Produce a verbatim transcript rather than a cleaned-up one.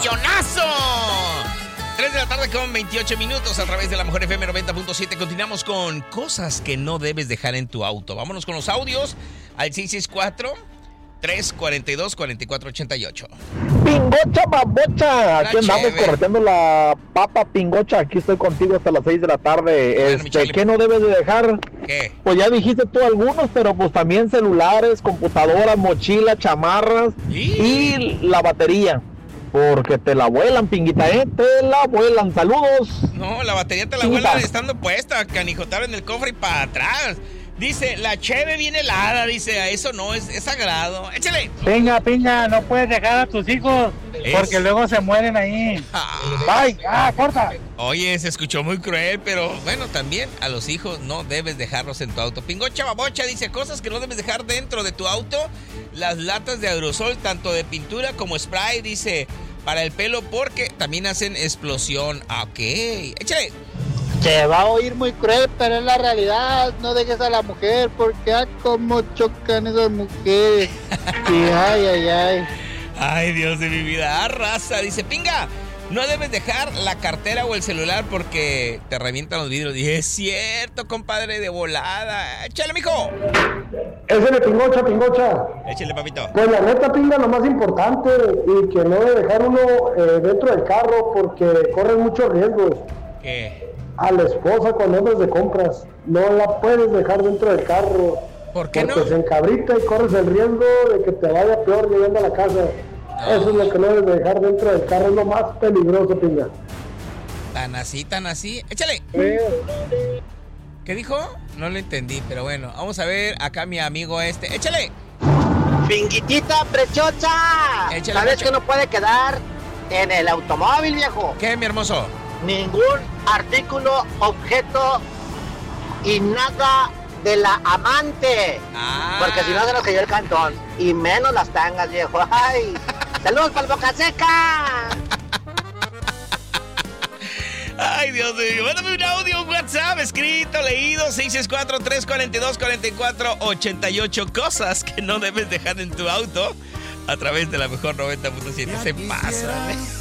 millonazo. tres de la tarde con veintiocho minutos a través de la Mejor F M noventa punto siete. Continuamos con cosas que no debes dejar en tu auto. Vámonos con los audios al seis seis cuatro, tres cuatro dos, cuatro cuatro ocho ocho. Pingocha, babocha. Aquí La andamos cheve. correteando la papa pingocha. Aquí estoy contigo hasta las seis de la tarde. Bueno, mi Este, chale. ¿qué no debes de dejar? ¿Qué? Pues ya dijiste tú algunos, pero pues también celulares, computadoras, mochilas, chamarras ¿Y? y la batería. Porque te la vuelan, pinguita, ¿eh? Te la vuelan. Saludos. No, la batería te la Pinguita. vuela estando puesta, canijotar en el cofre y para atrás. Dice, la cheve viene helada, dice, a eso no, es, es sagrado. Échale. Pinga, pinga, no puedes dejar a tus hijos Es- porque luego se mueren ahí. Ah. Bye, ah, corta. Oye, se escuchó muy cruel, pero bueno, también a los hijos no debes dejarlos en tu auto. Pingocha Babocha dice, cosas que no debes dejar dentro de tu auto. Las latas de aerosol, tanto de pintura como spray, dice, para el pelo, porque también hacen explosión. Ok, échale. Se va a oír muy cruel, pero es la realidad. No dejes a la mujer porque ah, cómo chocan esas mujeres. Y ay, ay, ay. Ay, Dios de mi vida. Ah, raza, dice, pinga, no debes dejar la cartera o el celular porque te revientan los vidrios. Dije, es cierto, compadre, de volada. Échale, mijo. Ese de pingocha, pingocha. Échale, papito. Pues la neta, pinga, lo más importante y que no debe dejar uno eh, dentro del carro porque corren muchos riesgos. ¿Qué? A la esposa cuando andas de compras, no la puedes dejar dentro del carro. ¿Por qué porque no? se encabrita y corres el riesgo de que te vaya peor llegando a la casa. Eso es lo que no debes de dejar dentro del carro, es lo más peligroso, pinga. Tan así, tan así. Échale. ¿Qué dijo? No lo entendí, pero bueno, vamos a ver acá mi amigo este. Échale. Pinguitita preciosa. Échale, ¿Sabes macho. que no puede quedar en el automóvil, viejo? ¿Qué, mi hermoso? Ningún artículo, objeto y nada de la amante. Ah. Porque si no se nos cayó el cantón. Y menos las tangas, viejo. ¡Ay! ¡Saludos para el Boca Seca! Ay, Dios mío. Mándame un audio, un WhatsApp, escrito, leído, seis seis cuatro, tres cuatro dos, cuatro cuatro ocho ocho. Cosas que no debes dejar en tu auto a través de la Mejor noventa punto siete. Se pasa.